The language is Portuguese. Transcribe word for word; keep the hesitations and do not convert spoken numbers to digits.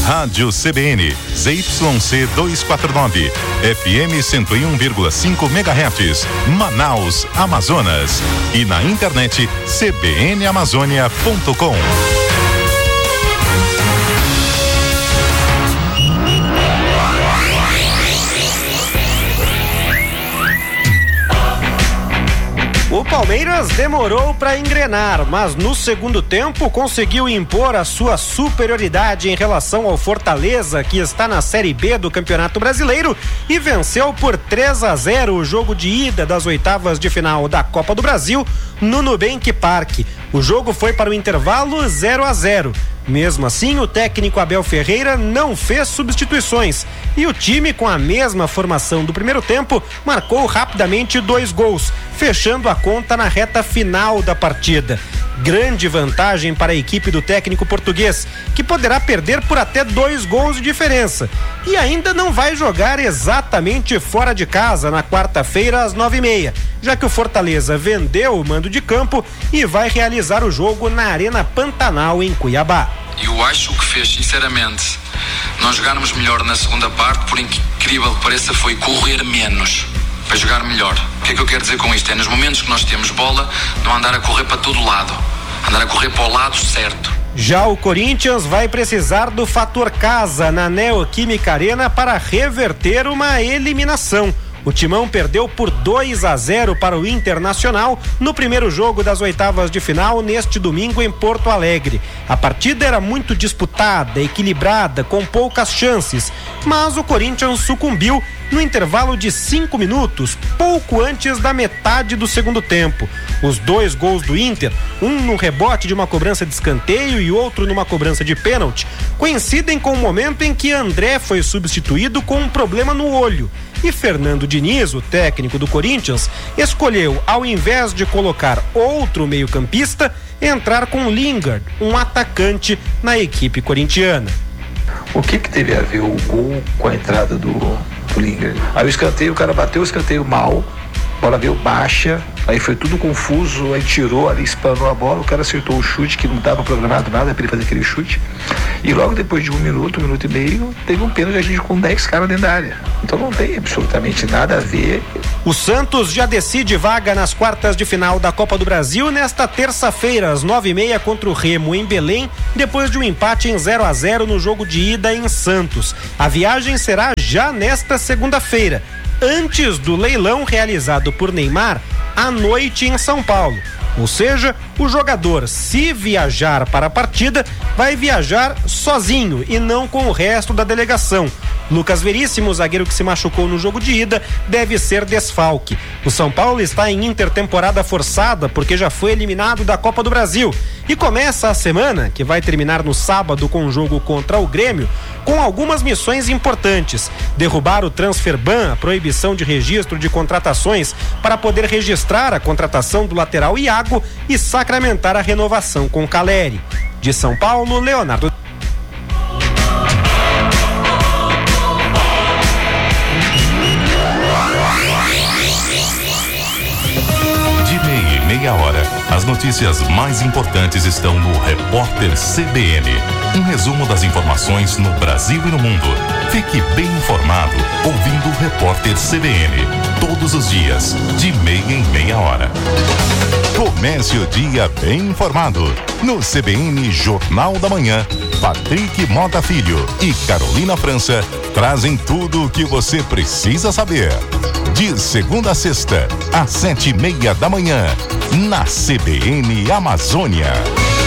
Rádio C B N, Z Y C duzentos e quarenta e nove, F M cento e um vírgula cinco megahertz, Manaus, Amazonas. E na internet c b n amazônia ponto com. O Palmeiras demorou para engrenar, mas no segundo tempo conseguiu impor a sua superioridade em relação ao Fortaleza, que está na Série B do Campeonato Brasileiro, e venceu por três a zero o jogo de ida das oitavas de final da Copa do Brasil no Nubank Park. O jogo foi para o intervalo zero a zero. Mesmo assim, o técnico Abel Ferreira não fez substituições e o time, com a mesma formação do primeiro tempo, marcou rapidamente dois gols, fechando a conta na reta final da partida. Grande vantagem para a equipe do técnico português, que poderá perder por até dois gols de diferença. E ainda não vai jogar exatamente fora de casa na quarta-feira às nove e meia, já que o Fortaleza vendeu o mando de campo e vai realizar o jogo na Arena Pantanal, em Cuiabá. Eu acho que fez, sinceramente, nós jogarmos melhor na segunda parte, por incrível que pareça, foi correr menos para jogar melhor. O que é que eu quero dizer com isto? É nos momentos que nós temos bola, não andar a correr para todo lado, andar a correr para o lado certo. Já o Corinthians vai precisar do fator casa na Neoquímica Arena para reverter uma eliminação. O Timão perdeu por dois a zero para o Internacional no primeiro jogo das oitavas de final neste domingo em Porto Alegre. A partida era muito disputada, equilibrada, com poucas chances, mas o Corinthians sucumbiu no intervalo de cinco minutos, pouco antes da metade do segundo tempo. Os dois gols do Inter, um no rebote de uma cobrança de escanteio e outro numa cobrança de pênalti, coincidem com o momento em que André foi substituído com um problema no olho. E Fernando Diniz, o técnico do Corinthians, escolheu, ao invés de colocar outro meio-campista, entrar com Lingard, um atacante, na equipe corintiana. O que que teve a ver o gol com a entrada do, do Lingard? Aí o escanteio, o cara bateu o escanteio mal, a bola veio baixa, aí foi tudo confuso, aí tirou ali, espanou a bola, o cara acertou o chute, que não estava programado nada para ele fazer aquele chute, e logo depois de um minuto, um minuto e meio, teve um pênalti, a gente com dez caras dentro da área. Então não tem absolutamente nada a ver. O Santos já decide vaga nas quartas de final da Copa do Brasil nesta terça-feira, às nove e meia, contra o Remo em Belém, depois de um empate em zero a zero no jogo de ida em Santos. A viagem será já nesta segunda-feira, antes do leilão realizado por Neymar à noite em São Paulo. Ou seja, o jogador, se viajar para a partida, vai viajar sozinho e não com o resto da delegação. Lucas Veríssimo, zagueiro que se machucou no jogo de ida, deve ser desfalque. O São Paulo está em intertemporada forçada porque já foi eliminado da Copa do Brasil e começa a semana, que vai terminar no sábado com o jogo contra o Grêmio, com algumas missões importantes: derrubar o transfer ban, a proibição de registro de contratações, para poder registrar a contratação do lateral Iago e sacramentar a renovação com Caleri. De São Paulo, Leonardo. Meia hora. As notícias mais importantes estão no Repórter C B N. Um resumo das informações no Brasil e no mundo. Fique bem informado ouvindo o Repórter C B N. Todos os dias, de meia em meia hora. Comece o dia bem informado. No C B N Jornal da Manhã, Patrick Mota Filho e Carolina França trazem tudo o que você precisa saber. De segunda a sexta, às sete e meia da manhã, na C B N Amazônia.